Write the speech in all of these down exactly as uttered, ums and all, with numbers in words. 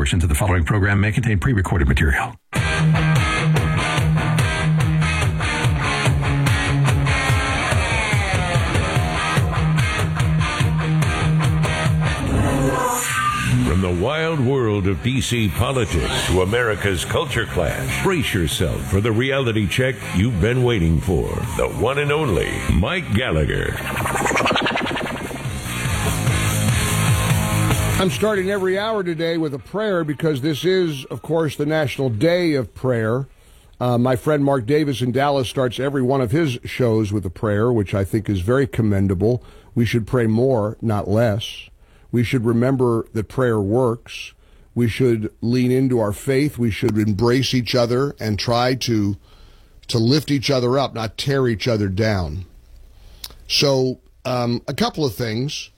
Portions of the following program may contain pre-recorded material. From the wild world of D C politics to America's culture clash, brace yourself for the reality check you've been waiting for. The one and only Mike Gallagher. I'm starting every hour today with a prayer because this is, of course, the National Day of Prayer. Uh, my friend Mark Davis in Dallas starts every one of his shows with a prayer, which I think is very commendable. We should pray more, not less. We should remember that prayer works. We should lean into our faith. We should embrace each other and try to to lift each other up, not tear each other down. So, um, a couple of things.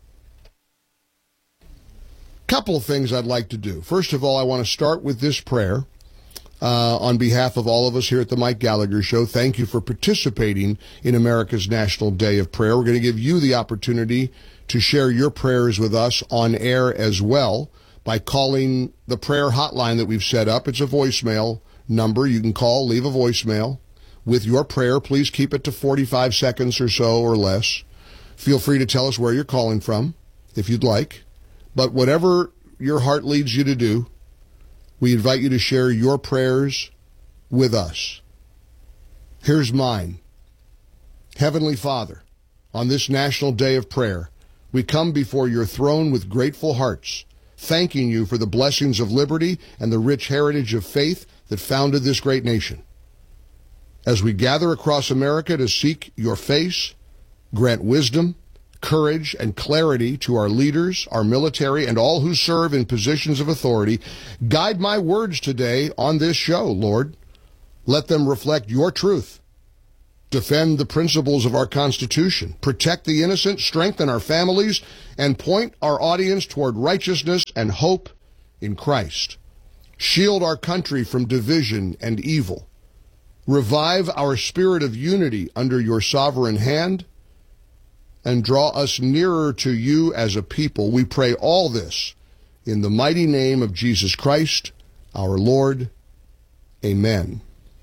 Couple of things I'd like to do. First of all, I want to start with this prayer uh, on behalf of all of us here at the Mike Gallagher Show. Thank you for participating in America's National Day of Prayer. We're going to give you the opportunity to share your prayers with us on air as well by calling the prayer hotline that we've set up. It's a voicemail number. You can call, leave a voicemail with your prayer. Please keep it to forty-five seconds or so or less. Feel free to tell us where you're calling from if you'd like. But whatever your heart leads you to do, we invite you to share your prayers with us. Here's mine. Heavenly Father, on this National Day of Prayer, we come before your throne with grateful hearts, thanking you for the blessings of liberty and the rich heritage of faith that founded this great nation. As we gather across America to seek your face, grant wisdom, courage, and clarity to our leaders, our military, and all who serve in positions of authority. Guide my words today on this show, Lord. Let them reflect your truth. Defend the principles of our Constitution, protect the innocent, strengthen our families, and point our audience toward righteousness and hope in Christ. Shield our country from division and evil. Revive our spirit of unity under your sovereign hand, and draw us nearer to you as a people. We pray all this in the mighty name of Jesus Christ, our Lord. Amen.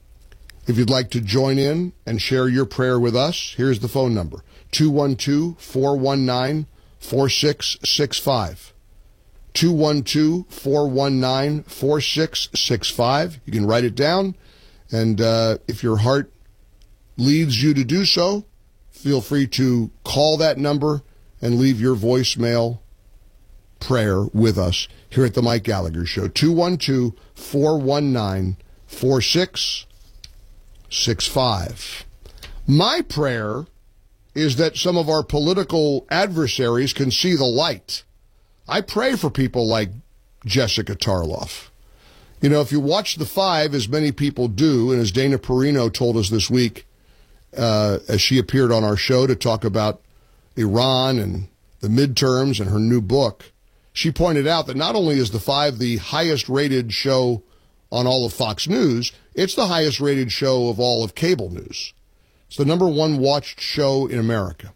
If you'd like to join in and share your prayer with us, here's the phone number, two one two, four one nine, four six six five. two one two, four one nine, four six six five. You can write it down, and uh, if your heart leads you to do so, feel free to call that number and leave your voicemail prayer with us here at the Mike Gallagher Show, two one two, four one nine, four six six five. My prayer is that some of our political adversaries can see the light. I pray for people like Jessica Tarloff. You know, if you watch The Five, as many people do, and as Dana Perino told us this week, uh, as she appeared on our show to talk about Iran and the midterms and her new book, she pointed out that not only is The Five the highest-rated show on all of Fox News, it's the highest-rated show of all of cable news. It's the number one watched show in America.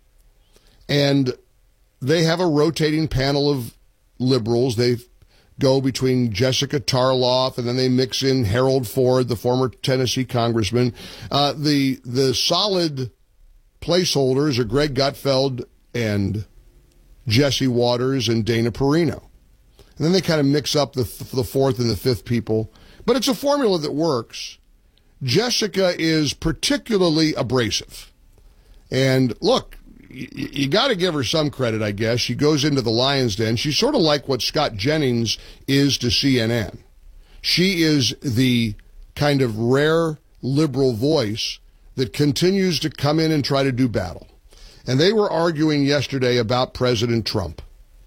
And they have a rotating panel of liberals. They go between Jessica Tarloff, and then they mix in Harold Ford, the former Tennessee congressman. Uh, the the solid placeholders are Greg Gutfeld and Jesse Waters and Dana Perino. And then they kind of mix up the, the fourth and the fifth people. But it's a formula that works. Jessica is particularly abrasive. And look, you, you got to give her some credit, I guess. She goes into the lion's den. She's sort of like what Scott Jennings is to C N N. She is the kind of rare liberal voice that continues to come in and try to do battle. And they were arguing yesterday about President Trump.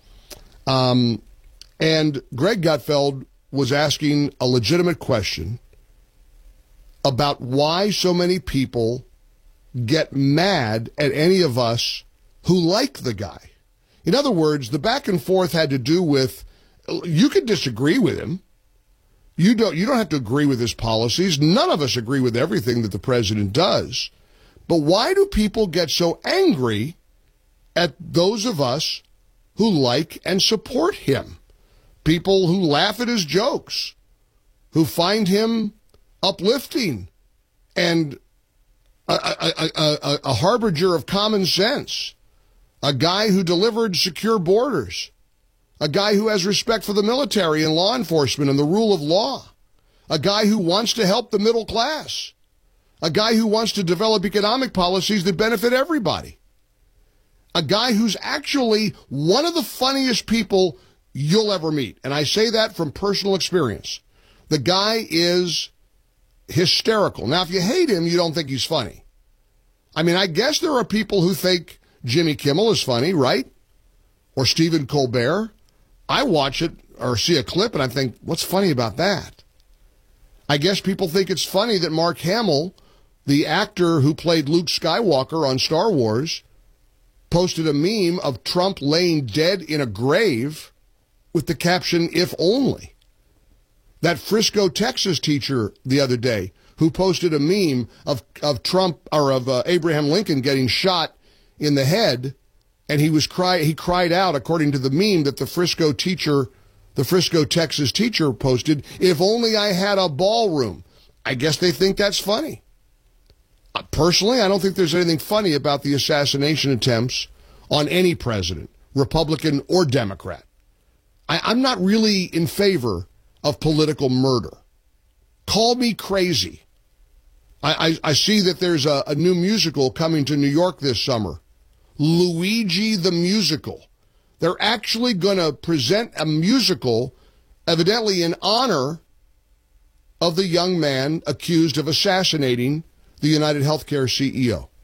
Um, and Greg Gutfeld was asking a legitimate question about why so many people get mad at any of us who like the guy. In other words, the back and forth had to do with, you could disagree with him. You don't, you don't have to agree with his policies. None of us agree with everything that the president does. But why do people get so angry at those of us who like and support him? people who laugh at his jokes, who find him uplifting and a, a, a, a, a harbinger of common sense, a guy who delivered secure borders, a guy who has respect for the military and law enforcement and the rule of law, a guy who wants to help the middle class, a guy who wants to develop economic policies that benefit everybody, a guy who's actually one of the funniest people you'll ever meet. And I say that from personal experience. The guy is hysterical. Now, if you hate him, you don't think he's funny. I mean, I guess there are people who think Jimmy Kimmel is funny, right? Or Stephen Colbert. I watch it or see a clip and I think, what's funny about that? I guess people think it's funny that Mark Hamill, the actor who played Luke Skywalker on Star Wars, posted a meme of Trump laying dead in a grave with the caption, "If only." That Frisco, Texas teacher the other day who posted a meme of, of Trump or of uh, Abraham Lincoln getting shot in the head, and he was cry he cried out, according to the meme that the Frisco teacher, the Frisco, Texas teacher posted, "If only I had a ballroom." I guess they think that's funny. Uh, personally, I don't think there's anything funny about the assassination attempts on any president, Republican or Democrat. I, I'm not really in favor of political murder. Call me crazy. I, I, I see that there's a, a new musical coming to New York this summer, Luigi the Musical. They're actually going to present a musical, evidently in honor of the young man accused of assassinating the United Healthcare C E O.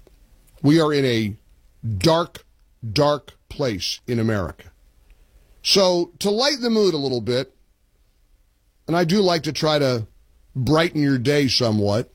We are in a dark, dark place in America. So to lighten the mood a little bit, and I do like to try to brighten your day somewhat,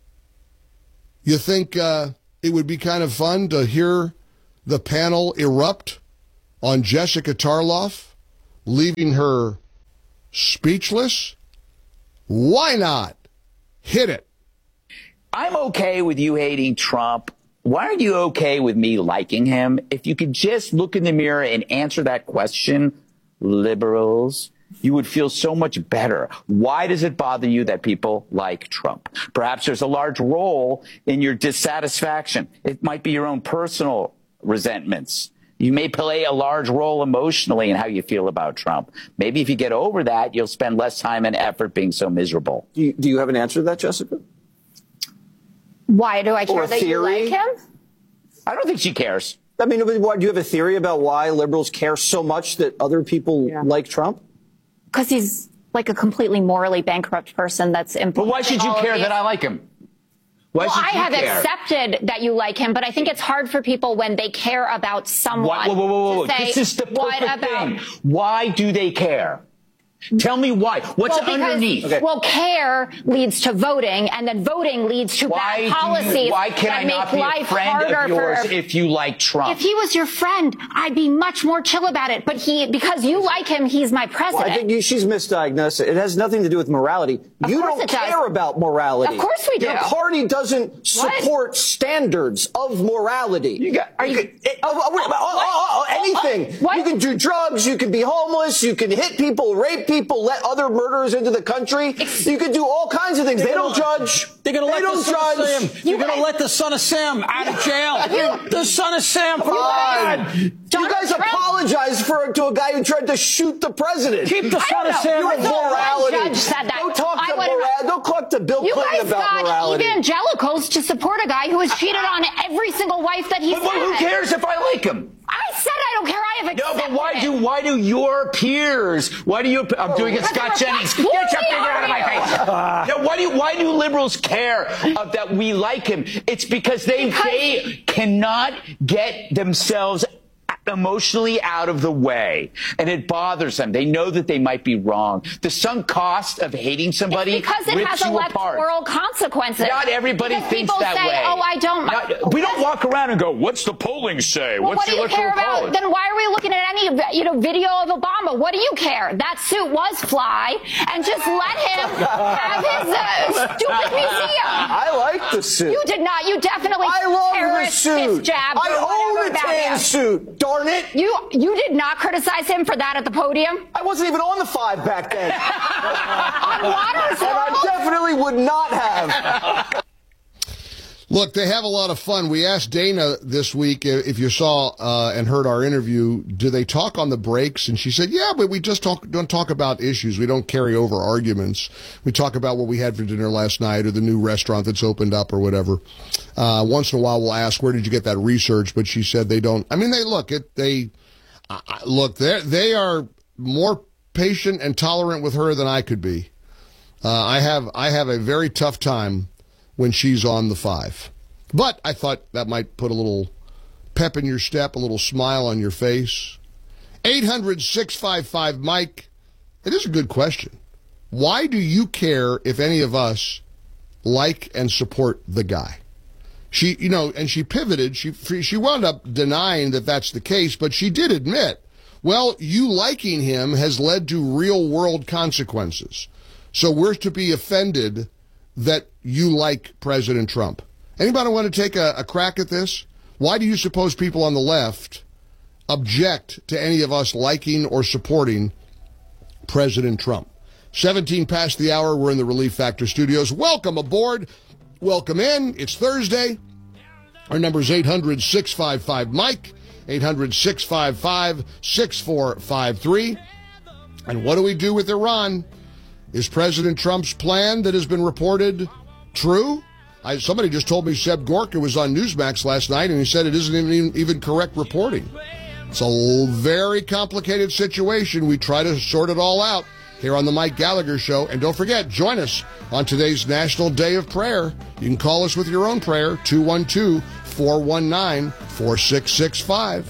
you think uh, it would be kind of fun to hear the panel erupt on Jessica Tarloff, leaving her speechless? Why not? Hit it. I'm okay with you hating Trump. Why aren't you okay with me liking him? If you could just look in the mirror and answer that question, liberals, you would feel so much better. Why does it bother you that people like Trump? Perhaps there's a large role in your dissatisfaction. It might be your own personal resentments. You may play a large role emotionally in how you feel about Trump. Maybe if you get over that, you'll spend less time and effort being so miserable. Do you, do you have an answer to that, Jessica? Why do I care that you theory? like him? I don't think she cares. I mean, why, do you have a theory about why liberals care so much that other people Yeah. like Trump? Because he's like a completely morally bankrupt person that's But implementing why should you all of care these- that I like him? Why Well, should I you have care? accepted that you like him, but I think it's hard for people when they care about someone. Why, whoa, whoa, whoa, whoa. to say, This is the what perfect about, thing. Why do they care? Tell me why. What's well, because, underneath? Okay. Well, care leads to voting, and then voting leads to Why, bad do you- policies why can that I make not be a life friend harder of yours for. if you like Trump? If he was your friend, I'd be much more chill about it. But he, because you like him, he's my Well, president. I think you, she's misdiagnosed. It has nothing to do with morality. Of You course don't it does. care about morality. Of course we do. Your party doesn't support standards of morality. You got- Are you- could- it- oh, oh, oh, oh, oh, anything. What? You can do drugs. You can be homeless. You can hit people, rape people, let other murderers into the country. You can do all kinds of things. They don't judge. They're going to They let don't the son judge. of Sam. You're going to let the son of Sam out of jail. You- the son of Sam. For Fine. God. You Donald guys Trump- apologize for to a guy who tried to shoot the president. Keep the I son don't of know. Sam. Your First of all, morality. one judge said that. Don't talk I to would- morality. Don't talk to Bill You Clinton guys about got morality. evangelicals to support a guy who has cheated on every single wife that he's But, but who had. cares if I like him? I said I don't care. I have No, accepted but why it. do why do your peers? Why do you? I'm doing it, Because Scott they're Jennings. Who Get your are finger out of my you? face. No, why do you, why do liberals care of that we like him? It's because they Because- they cannot get themselves emotionally out of the way, and it bothers them. They know that they might be wrong. The sunk cost of hating somebody It's because it rips has you apart. electoral consequences. Not everybody Because thinks people that say, way. Oh, I don't. Not- we don't walk around and go, "What's the polling say? Well, What's what the do you electoral care about? college?" Then why are we looking at any, you know, video of Obama? What do you care? That suit was fly, and just let him have his uh, stupid museum. I like the suit. You did not. You definitely I love the terrorist suit. fist jabbed I or own whatever a that tan is. suit. Dark darn it. You you did not criticize him for that at the podium? I wasn't even on the five back then. On Water's And I World? definitely would not have. Look, they have a lot of fun. We asked Dana this week if you saw uh, and heard our interview, do they talk on the breaks? And she said, yeah, but we just talk, don't talk about issues. We don't carry over arguments. We talk about what we had for dinner last night or the new restaurant that's opened up or whatever. Uh, once in a while, we'll ask, where did you get that research? But she said they don't. I mean, they look, it, they uh, look, they they are more patient and tolerant with her than I could be. Uh, I have I have a very tough time when she's on the five. But I thought that might put a little pep in your step, a little smile on your face. eight hundred, six five five, Mike. It is a good question. Why do you care if any of us like and support the guy? She, you know, and she pivoted. She, she wound up denying that that's the case, but she did admit, well, you liking him has led to real-world consequences. So we're to be offended that you like President Trump. Anybody want to take a, a crack at this? Why do you suppose people on the left object to any of us liking or supporting President Trump? seventeen past the hour, we're in the Relief Factor studios. Welcome aboard. Welcome in. It's Thursday. Our number is eight hundred, six five five, Mike, eight hundred, six five five, six four five three. And what do we do with Iran? Is President Trump's plan that has been reported true? I, somebody just told me Seb Gorka was on Newsmax last night, and he said it isn't even, even correct reporting. It's a very complicated situation. We try to sort it all out here on the Mike Gallagher Show. And don't forget, join us on today's National Day of Prayer. You can call us with your own prayer, two one two, four one nine, four six six five.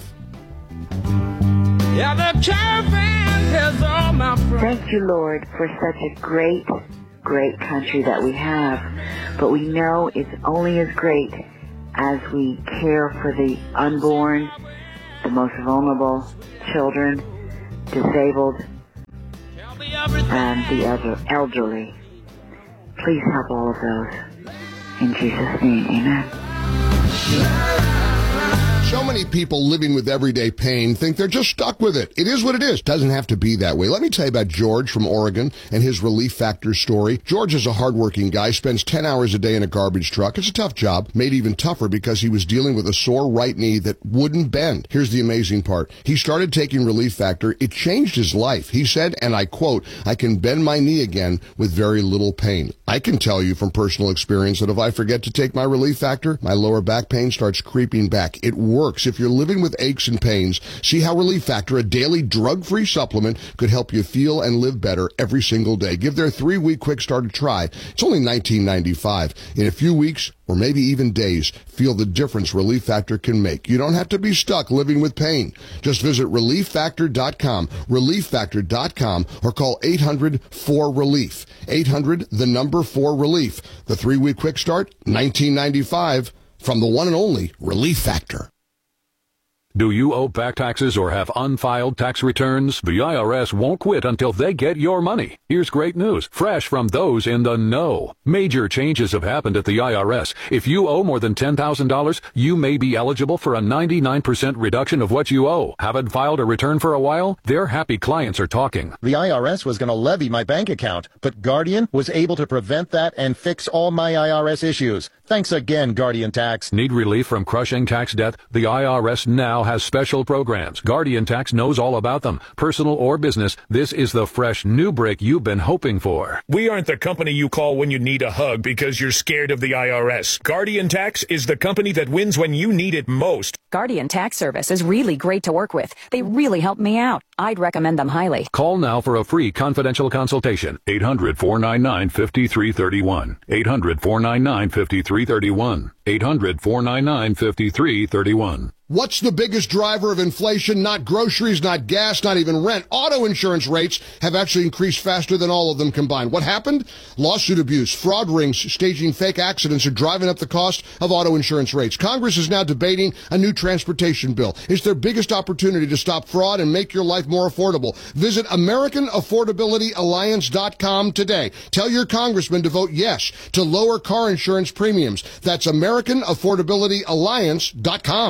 Yeah, the caravan has all my friends. Thank you, Lord, for such a great, great country that we have. But we know it's only as great as we care for the unborn, the most vulnerable, children, disabled, and the elder- elderly. Please help all of those. In Jesus' name, amen. So many people living with everyday pain think they're just stuck with it. It is what it is. Doesn't have to be that way. Let me tell you about George from Oregon and his Relief Factor story. George is a hardworking guy, spends ten hours a day in a garbage truck. It's a tough job, made even tougher because he was dealing with a sore right knee that wouldn't bend. Here's the amazing part. He started taking Relief Factor. It changed his life. He said, and I quote, I can bend my knee again with very little pain. I can tell you from personal experience that if I forget to take my Relief Factor, my lower back pain starts creeping back. It works. If you're living with aches and pains, see how Relief Factor, a daily drug-free supplement, could help you feel and live better every single day. Give their three-week quick start a try. It's only nineteen ninety-five. In a few weeks, or maybe even days, feel the difference Relief Factor can make. You don't have to be stuck living with pain. Just visit relief factor dot com, relief factor dot com, or call eight hundred, four relief. eight hundred, the number four relief. The three-week quick start, nineteen ninety-five, from the one and only Relief Factor. Do you owe back taxes or have unfiled tax returns? The I R S won't quit until they get your money. Here's great news, fresh from those in the know. Major changes have happened at the I R S. If you owe more than ten thousand dollars, you may be eligible for a ninety-nine percent reduction of what you owe. Haven't filed a return for a while? Their happy clients are talking. The I R S was going to levy my bank account, but Guardian was able to prevent that and fix all my I R S issues. Thanks again, Guardian Tax. Need relief from crushing tax debt? The I R S now has special programs. Guardian Tax knows all about them. Personal or business, this is the fresh new break you've been hoping for. We aren't the company you call when you need a hug because you're scared of the I R S. Guardian Tax is the company that wins when you need it most. Guardian Tax Service is really great to work with. They really helped me out. I'd recommend them highly. Call now for a free confidential consultation. eight hundred, four nine nine, five three three one. eight hundred, four nine nine, five three three one. eight hundred, four nine nine, five three three one. What's the biggest driver of inflation? Not groceries, not gas, not even rent. Auto insurance rates have actually increased faster than all of them combined. What happened? Lawsuit abuse, fraud rings, staging fake accidents are driving up the cost of auto insurance rates. Congress is now debating a new transportation bill. It's their biggest opportunity to stop fraud and make your life more affordable. Visit American Affordability Alliance dot com today. Tell your congressman to vote yes to lower car insurance premiums. That's American Affordability Alliance dot com.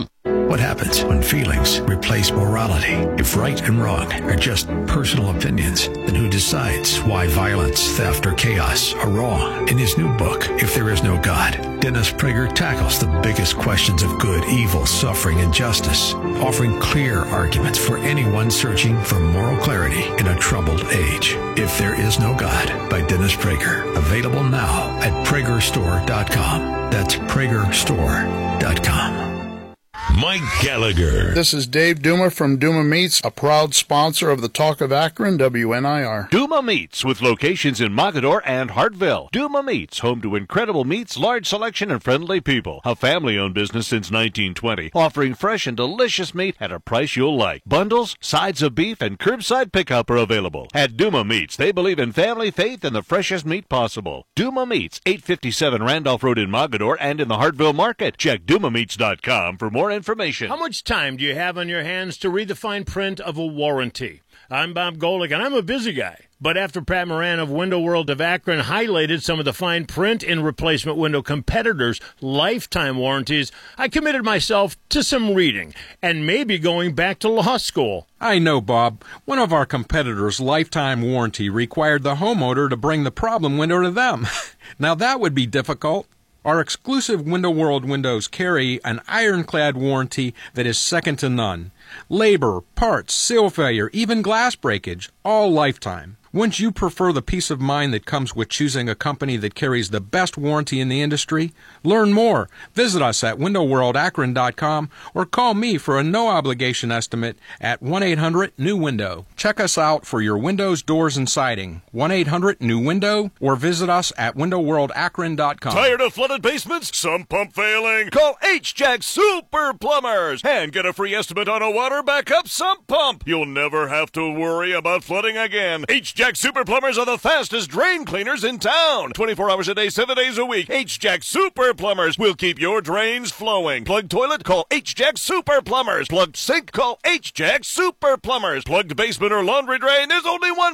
What happens when feelings replace morality? If right and wrong are just personal opinions, then who decides why violence, theft, or chaos are wrong? In his new book, If There Is No God, Dennis Prager tackles the biggest questions of good, evil, suffering, and justice, offering clear arguments for anyone searching for moral clarity in a troubled age. If There Is No God by Dennis Prager. Available now at Prager Store dot com. That's Prager Store dot com. Mike Gallagher. This is Dave Duma from Duma Meats, a proud sponsor of the Talk of Akron, W N I R. Duma Meats, with locations in Mogadore and Hartville. Duma Meats, home to incredible meats, large selection, and friendly people. A family-owned business since nineteen twenty, offering fresh and delicious meat at a price you'll like. Bundles, sides of beef, and curbside pickup are available. At Duma Meats, they believe in family, faith, and the freshest meat possible. Duma Meats, eight fifty-seven Randolph Road in Mogadore and in the Hartville Market. Check Duma Meats dot com for more information. How much time do you have on your hands to read the fine print of a warranty? I'm Bob Golick, and I'm a busy guy. But after Pat Moran of Window World of Akron highlighted some of the fine print in replacement window competitors' lifetime warranties, I committed myself to some reading and maybe going back to law school. I know, Bob. One of our competitors' lifetime warranty required the homeowner to bring the problem window to them. Now that would be difficult. Our exclusive Window World windows carry an ironclad warranty that is second to none. Labor, parts, seal failure, even glass breakage, all lifetime. Wouldn't you prefer the peace of mind that comes with choosing a company that carries the best warranty in the industry? Learn more. Visit us at window world akron dot com or call me for a no-obligation estimate at one eight hundred new window. Check us out for your windows, doors, and siding. one eight hundred new window or visit us at window world akron dot com. Tired of flooded basements? Sump pump failing? Call H-Jack Super Plumbers and get a free estimate on a water backup sump pump. You'll never have to worry about flooding again. H-Jack Super Plumbers are the fastest drain cleaners in town. twenty-four hours a day, seven days a week. H-Jack Super Plumbers will keep your drains flowing. Plugged toilet? Call H-Jack Super Plumbers. Plugged sink? Call H-Jack Super Plumbers. Plugged basement or laundry drain? There's only one